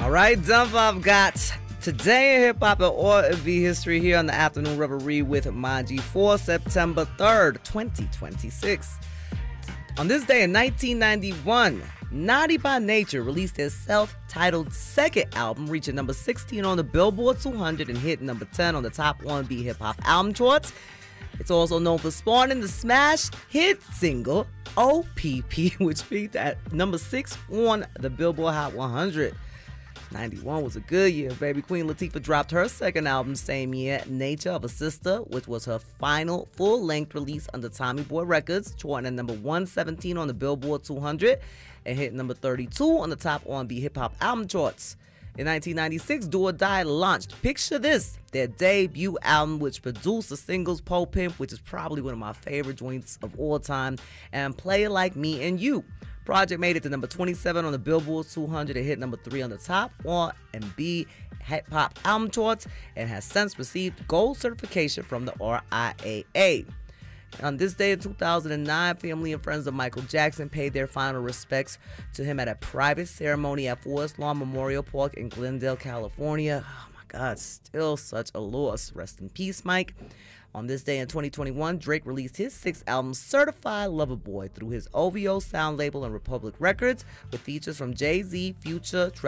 All right, Dump I've got today in hip hop and R&B history here on the Afternoon Reverie with Manji for September 3rd, 2026. On this day in 1991, Naughty by Nature released their self-titled second album, reaching number 16 on the Billboard 200 and hit number 10 on the top R&B hip-hop album charts. It's also known for spawning the smash hit single OPP, which peaked at number 6 on the Billboard Hot 100. 91 was a good year, baby. Queen Latifah dropped her second album same year, Nature of a Sister, which was her final full-length release under Tommy Boy Records, charting at number 117 on the Billboard 200 and hit number 32 on the top R&B hip-hop album charts. In 1996, Do or Die launched Picture This, their debut album, which produced the singles Po Pimp, which is probably one of my favorite joints of all time, and Play It Like Me and You. Project made it to number 27 on the Billboard 200 and hit number 3 on the top R&B hip-hop album charts and has since received gold certification from the RIAA. On this day in 2009, family and friends of Michael Jackson paid their final respects to him at a private ceremony at Forest Lawn Memorial Park in Glendale, California. Oh my God, still such a loss. Rest in peace, Mike. On this day in 2021, Drake released his sixth album, Certified Lover Boy, through his OVO sound label and Republic Records, with features from Jay-Z, Future,